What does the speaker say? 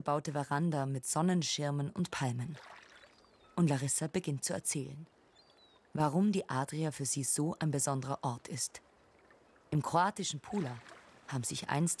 gebaute Veranda mit Sonnenschirmen und Palmen. Und Larissa beginnt zu erzählen, warum die Adria für sie so ein besonderer Ort ist. Im kroatischen Pula haben sich einst